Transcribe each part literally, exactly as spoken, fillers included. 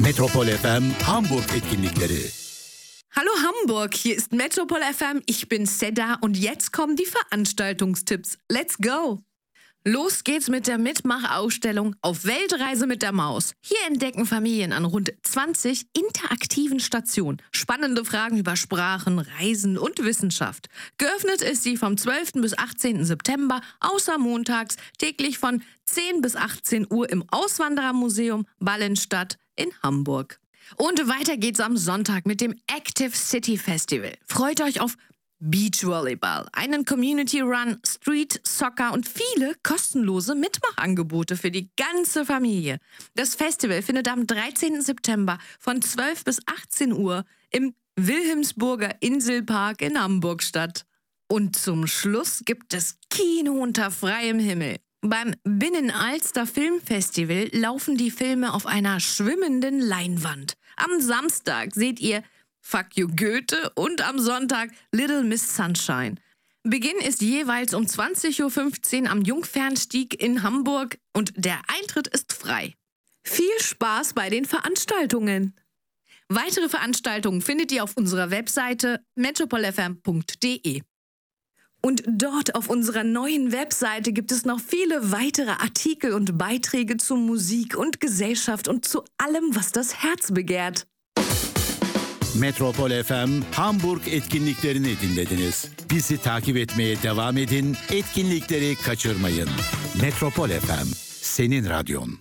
Metropol F M Hamburg etkinlikleri. Hallo Hamburg, hier ist Metropol F M, ich bin Seda und jetzt kommen die Veranstaltungstipps. Let's go! Los geht's mit der Mitmachausstellung Auf Weltreise mit der Maus. Hier entdecken Familien an rund zwanzig interaktiven Stationen spannende Fragen über Sprachen, Reisen und Wissenschaft. Geöffnet ist sie vom zwölften bis achtzehnten September, außer montags, täglich von zehn bis achtzehn Uhr im Auswanderermuseum Ballenstadt in Hamburg. Und weiter geht's am Sonntag mit dem Active City Festival. Freut euch auf Beachvolleyball, einen Community Run, Street Soccer und viele kostenlose Mitmachangebote für die ganze Familie. Das Festival findet am dreizehnten September von zwölf bis achtzehn Uhr im Wilhelmsburger Inselpark in Hamburg statt. Und zum Schluss gibt es Kino unter freiem Himmel. Beim Binnenalster Filmfestival laufen die Filme auf einer schwimmenden Leinwand. Am Samstag seht ihr Fuck You Goethe und am Sonntag Little Miss Sunshine. Beginn ist jeweils um zwanzig Uhr fünfzehn am Jungfernstieg in Hamburg und der Eintritt ist frei. Viel Spaß bei den Veranstaltungen! Weitere Veranstaltungen findet ihr auf unserer Webseite metropol f m punkt d e. Und dort auf unserer neuen Webseite gibt es noch viele weitere Artikel und Beiträge zu Musik und Gesellschaft und zu allem, was das Herz begehrt. Metropol F M Hamburg etkinliklerini dinlediniz. Bizi takip etmeye devam edin, etkinlikleri kaçırmayın. Metropol F M, senin radyon.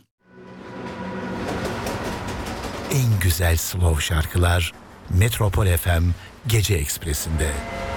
En güzel slow şarkılar Metropol F M Gece Ekspresi'nde.